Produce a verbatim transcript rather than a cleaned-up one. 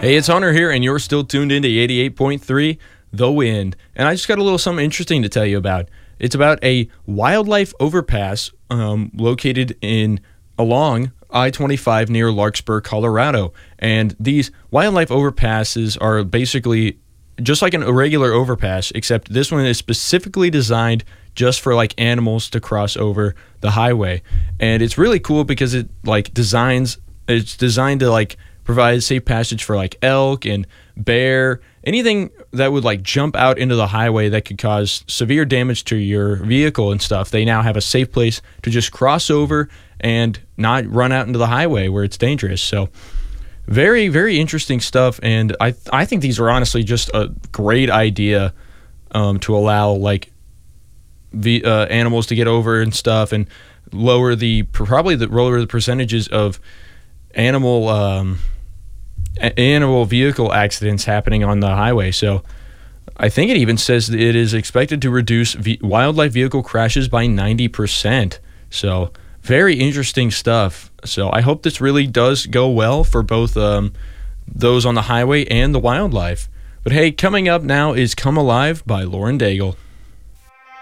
Hey, it's Hunter here, and you're still tuned into eighty-eight point three The Wind. And I just got a little something interesting to tell you about. It's about a wildlife overpass um, located in along I twenty-five near Larkspur, Colorado. And these wildlife overpasses are basically just like an irregular overpass, except this one is specifically designed just for like animals to cross over the highway. And it's really cool because it like designs it's designed to like provide safe passage for like elk and bear, anything that would like jump out into the highway that could cause severe damage to your vehicle and stuff. They now have a safe place to just cross over and not run out into the highway where it's dangerous. So very, very interesting stuff. And I I think these are honestly just a great idea um, to allow like the uh, animals to get over and stuff, and lower the probably the lower the percentages of animal um, animal vehicle accidents happening on the highway. So I think it even says that it is expected to reduce v- wildlife vehicle crashes by ninety percent. So very interesting stuff. So I hope this really does go well for both um, those on the highway and the wildlife. But hey, coming up now is Come Alive by Lauren Daigle.